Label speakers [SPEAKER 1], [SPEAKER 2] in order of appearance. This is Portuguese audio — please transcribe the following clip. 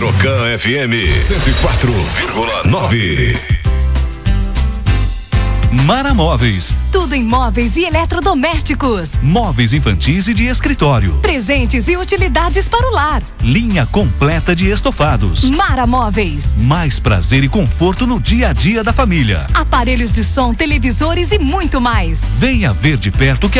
[SPEAKER 1] Metrocan FM 104,9.
[SPEAKER 2] Mara Móveis.
[SPEAKER 3] Tudo em móveis e eletrodomésticos.
[SPEAKER 2] Móveis infantis e de escritório.
[SPEAKER 3] Presentes e utilidades para o lar.
[SPEAKER 2] Linha completa de estofados.
[SPEAKER 3] Mara Móveis.
[SPEAKER 2] Mais prazer e conforto no dia a dia da família.
[SPEAKER 3] Aparelhos de som, televisores e muito mais.
[SPEAKER 2] Venha ver de perto o que